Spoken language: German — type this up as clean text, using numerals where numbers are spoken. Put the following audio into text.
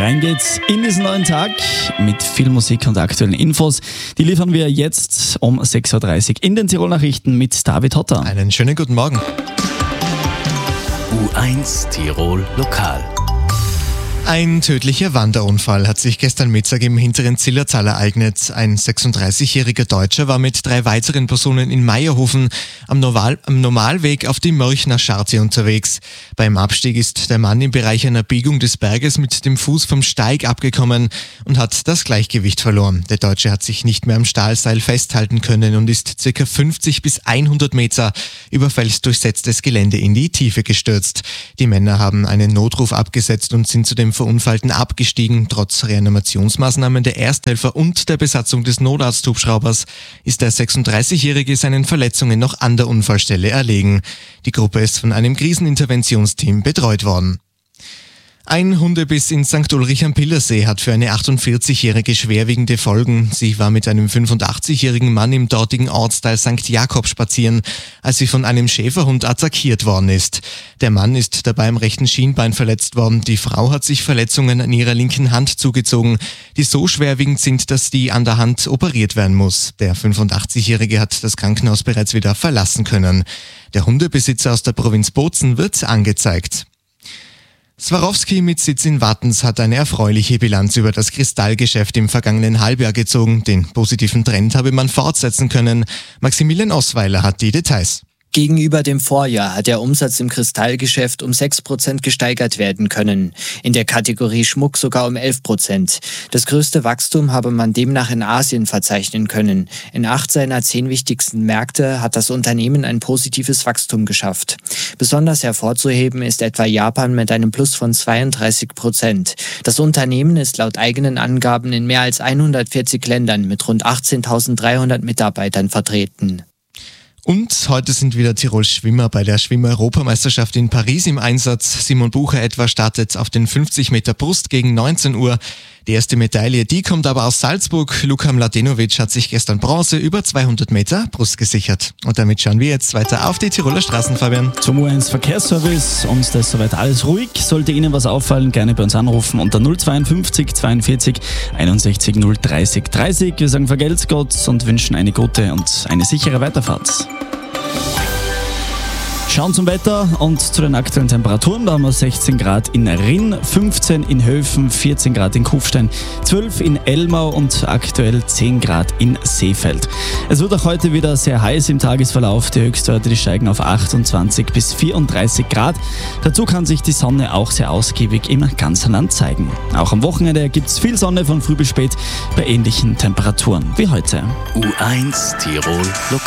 Rein geht's in diesen neuen Tag mit viel Musik und aktuellen Infos. Die liefern wir jetzt um 6.30 Uhr in den Tirol-Nachrichten mit David Hotter. Einen schönen guten Morgen. U1 Tirol Lokal. Ein tödlicher Wanderunfall hat sich gestern Mittag im hinteren Zillertal ereignet. Ein 36-jähriger Deutscher war mit 3 weiteren Personen in Meierhofen am Normalweg auf die Mörch nach Schartje unterwegs. Beim Abstieg ist der Mann im Bereich einer Biegung des Berges mit dem Fuß vom Steig abgekommen und hat das Gleichgewicht verloren. Der Deutsche hat sich nicht mehr am Stahlseil festhalten können und ist ca. 50 bis 100 Meter über felsdurchsetztes Gelände in die Tiefe gestürzt. Die Männer haben einen Notruf abgesetzt und sind zu dem Verunfallten abgestiegen. Trotz Reanimationsmaßnahmen der Ersthelfer und der Besatzung des Notarzthubschraubers ist der 36-Jährige seinen Verletzungen noch an der Unfallstelle erlegen. Die Gruppe ist von einem Kriseninterventionsteam betreut worden. Ein Hundebiss in St. Ulrich am Pillersee hat für eine 48-Jährige schwerwiegende Folgen. Sie war mit einem 85-jährigen Mann im dortigen Ortsteil St. Jakob spazieren, als sie von einem Schäferhund attackiert worden ist. Der Mann ist dabei am rechten Schienbein verletzt worden. Die Frau hat sich Verletzungen an ihrer linken Hand zugezogen, die so schwerwiegend sind, dass die an der Hand operiert werden muss. Der 85-Jährige hat das Krankenhaus bereits wieder verlassen können. Der Hundebesitzer aus der Provinz Bozen wird angezeigt. Swarovski mit Sitz in Wattens hat eine erfreuliche Bilanz über das Kristallgeschäft im vergangenen Halbjahr gezogen. Den positiven Trend habe man fortsetzen können. Maximilian Osweiler hat die Details. Gegenüber dem Vorjahr hat der Umsatz im Kristallgeschäft um 6% gesteigert werden können. In der Kategorie Schmuck sogar um 11%. Das größte Wachstum habe man demnach in Asien verzeichnen können. In 8 seiner 10 wichtigsten Märkte hat das Unternehmen ein positives Wachstum geschafft. Besonders hervorzuheben ist etwa Japan mit einem Plus von 32%. Das Unternehmen ist laut eigenen Angaben in mehr als 140 Ländern mit rund 18.300 Mitarbeitern vertreten. Und heute sind wieder Tirols Schwimmer bei der Schwimmer-Europameisterschaft in Paris im Einsatz. Simon Bucher etwa startet auf den 50 Meter Brust gegen 19 Uhr. Die erste Medaille, die kommt aber aus Salzburg. Luka Mladenovic hat sich gestern Bronze über 200 Meter Brust gesichert. Und damit schauen wir jetzt weiter auf die Tiroler Straßen, Fabian. Zum U1 Verkehrsservice. Uns ist soweit alles ruhig. Sollte Ihnen was auffallen, gerne bei uns anrufen unter 052 42 61 030 30. Wir sagen vergelt's Gott und wünschen eine gute und eine sichere Weiterfahrt. Schauen zum Wetter und zu den aktuellen Temperaturen. Da haben wir 16 Grad in Rinn, 15 in Höfen, 14 Grad in Kufstein, 12 in Elmau und aktuell 10 Grad in Seefeld. Es wird auch heute wieder sehr heiß im Tagesverlauf. Die Höchstwerte die steigen auf 28 bis 34 Grad. Dazu kann sich die Sonne auch sehr ausgiebig im ganzen Land zeigen. Auch am Wochenende gibt es viel Sonne von früh bis spät bei ähnlichen Temperaturen wie heute. U1 Tirol Lokal.